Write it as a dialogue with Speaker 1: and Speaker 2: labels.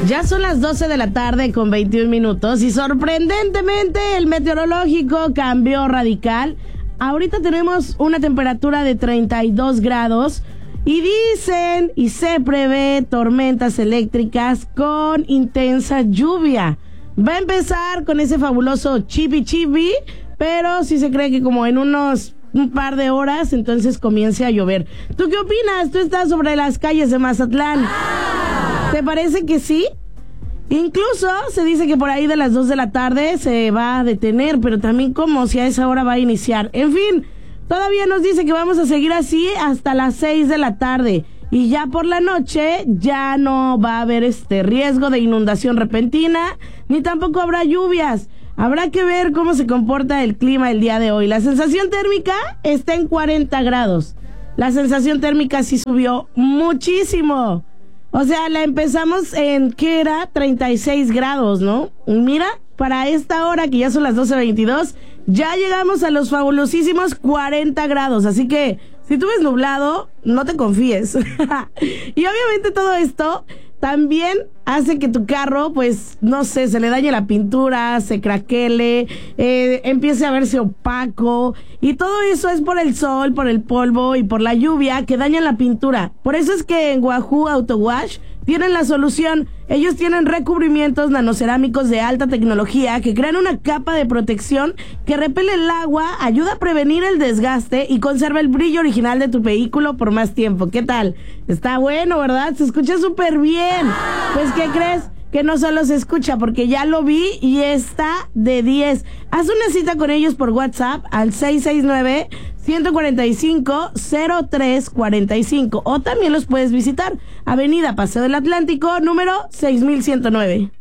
Speaker 1: Ya son las 12 de la tarde con 21 minutos y sorprendentemente el meteorológico cambió radical. Ahorita tenemos una temperatura de 32 grados y dicen y se prevé tormentas eléctricas con intensa lluvia. Va a empezar con ese fabuloso chibi chibi, pero sí se cree que como en un par de horas entonces comience a llover. ¿Tú qué opinas? Tú estás sobre las calles de Mazatlán. ¿Te parece que sí? Incluso se dice que por ahí de las 2 de la tarde se va a detener, pero también como si a esa hora va a iniciar. En fin, todavía nos dice que vamos a seguir así hasta las 6 de la tarde. Y ya por la noche ya no va a haber riesgo de inundación repentina, ni tampoco habrá lluvias. Habrá que ver cómo se comporta el clima el día de hoy. La sensación térmica está en 40 grados. La sensación térmica sí subió muchísimo. O sea, la empezamos en, ¿qué era? 36 grados, ¿no? Mira, para esta hora, que ya son las 12:22, ya llegamos a los fabulosísimos 40 grados. Así que, si tú ves nublado, no te confíes. Y obviamente todo esto también hace que tu carro, pues, no sé, se le dañe la pintura, se craquele, empiece a verse opaco. Y todo eso es por el sol, por el polvo y por la lluvia que dañan la pintura. Por eso es que en Wahoo Auto Wash tienen la solución. Ellos tienen recubrimientos nanocerámicos de alta tecnología que crean una capa de protección que repele el agua, ayuda a prevenir el desgaste y conserva el brillo original de tu vehículo por más tiempo. ¿Qué tal? Está bueno, ¿verdad? Se escucha súper bien. Pues, ¿qué crees? Que no solo se escucha, porque ya lo vi y está de 10. Haz una cita con ellos por WhatsApp al 669-145-0345 o también los puedes visitar Avenida Paseo del Atlántico, número 6109.